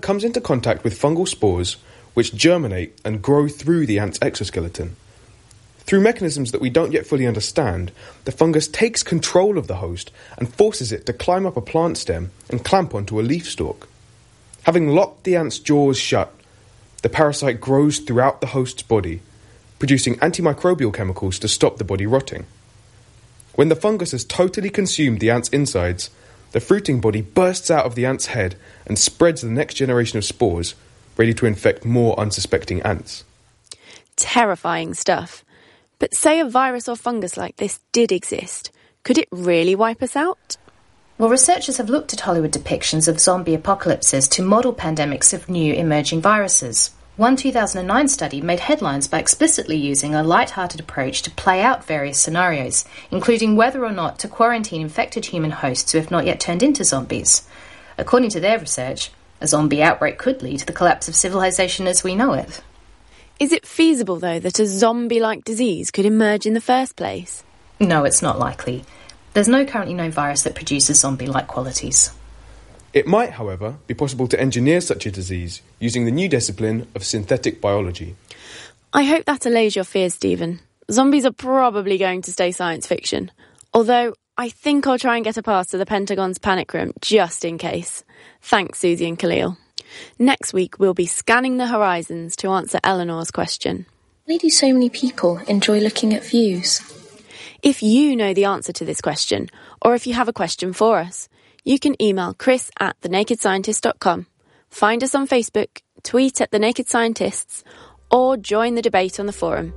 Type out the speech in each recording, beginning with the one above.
comes into contact with fungal spores which germinate and grow through the ant's exoskeleton. Through mechanisms that we don't yet fully understand, the fungus takes control of the host and forces it to climb up a plant stem and clamp onto a leaf stalk. Having locked the ant's jaws shut, the parasite grows throughout the host's body, producing antimicrobial chemicals to stop the body rotting. When the fungus has totally consumed the ant's insides, the fruiting body bursts out of the ant's head and spreads the next generation of spores, ready to infect more unsuspecting ants. Terrifying stuff. But say a virus or fungus like this did exist, could it really wipe us out? Well, researchers have looked at Hollywood depictions of zombie apocalypses to model pandemics of new emerging viruses. One 2009 study made headlines by explicitly using a light-hearted approach to play out various scenarios, including whether or not to quarantine infected human hosts who have not yet turned into zombies. According to their research, a zombie outbreak could lead to the collapse of civilization as we know it. Is it feasible, though, that a zombie-like disease could emerge in the first place? No, it's not likely. There's no currently known virus that produces zombie-like qualities. It might, however, be possible to engineer such a disease using the new discipline of synthetic biology. I hope that allays your fears, Stephen. Zombies are probably going to stay science fiction. Although, I think I'll try and get a pass to the Pentagon's panic room, just in case. Thanks, Susie and Khalil. Next week, we'll be scanning the horizons to answer Eleanor's question. Why do so many people enjoy looking at views? If you know the answer to this question, or if you have a question for us, you can email chris@thenakedscientist.com, find us on Facebook, tweet at The Naked Scientists, or join the debate on the forum,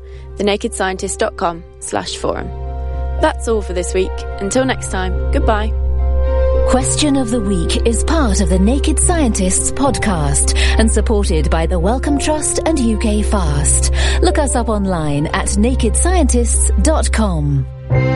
thenakedscientist.com/forum. That's all for this week. Until next time, goodbye. Question of the Week is part of the Naked Scientists podcast and supported by the Wellcome Trust and UK Fast. Look us up online at nakedscientists.com.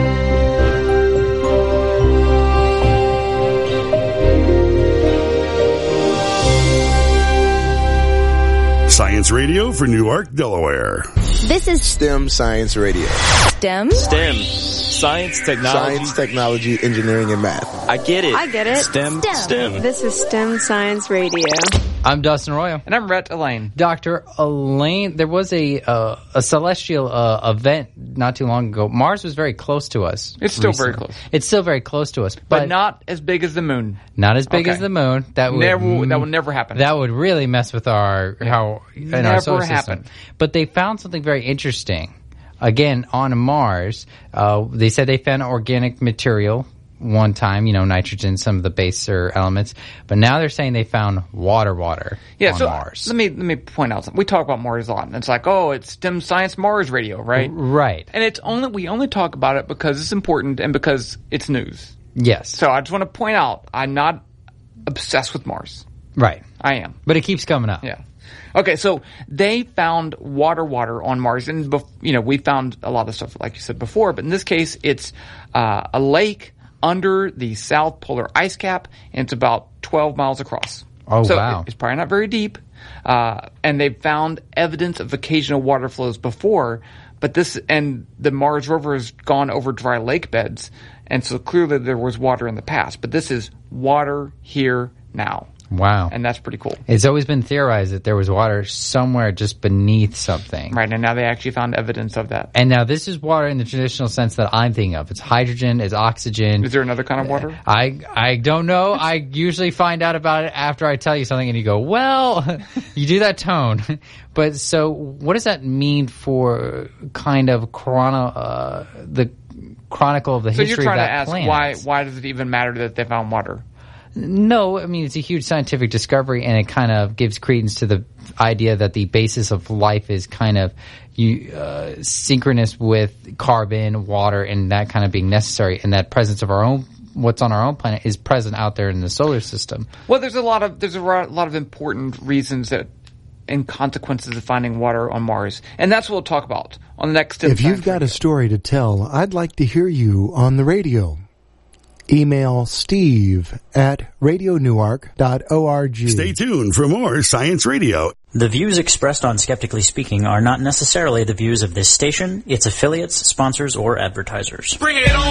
Science Radio for Newark, Delaware. This is STEM Science Radio. STEM? STEM. Science, technology, engineering, and math. I get it. STEM. This is STEM Science Radio. I'm Dustin Arroyo. And I'm Rhett Elaine. Dr. Elaine, there was a celestial event not too long ago. Mars was very close to us. It's still very close. It's still very close to us. But not as big as the moon. Not as big as the moon. That will never happen. That would really mess with our solar system. Happen. But they found something very interesting. Again, on Mars, they said they found organic material one time, nitrogen, some of the baser elements. But now they're saying they found water on Mars. Let me point out something. We talk about Mars a lot, and it's like, oh, it's STEM Science Mars Radio, right? Right. And we only talk about it because it's important and because it's news. Yes. So I just want to point out, I'm not obsessed with Mars. Right. I am. But it keeps coming up. Yeah. Okay, so they found water on Mars, and we found a lot of stuff like you said before, but in this case, it's a lake under the South Polar Ice Cap, and it's about 12 miles across. Oh, so wow! It's probably not very deep, and they found evidence of occasional water flows before, but the Mars rover has gone over dry lake beds, and so clearly there was water in the past, but this is water here now. Wow. And that's pretty cool. It's always been theorized that there was water somewhere just beneath something. Right, and now they actually found evidence of that. And now this is water in the traditional sense that I'm thinking of. It's hydrogen, it's oxygen. Is there another kind of water? I don't know. I usually find out about it after I tell you something and you go, well, you do that tone. But so what does that mean for kind of the chronicle of the history of that planet? So you're trying to ask why does it even matter that they found water? No, I mean, it's a huge scientific discovery, and it kind of gives credence to the idea that the basis of life is kind of synchronous with carbon, water, and that kind of being necessary, and that presence of what's on our own planet is present out there in the solar system. Well, there's a lot of important reasons and consequences of finding water on Mars, and that's what we'll talk about on the next. If you've got a story to tell, I'd like to hear you on the radio. Email steve@radionewark.org. Stay tuned for more Science Radio. The views expressed on Skeptically Speaking are not necessarily the views of this station, its affiliates, sponsors, or advertisers. Bring it on!